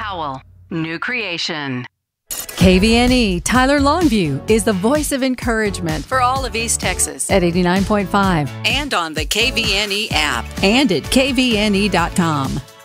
Howell, new creation. KVNE Tyler Longview is the voice of encouragement for all of East Texas at 89.5 and on the KVNE app and at kvne.com.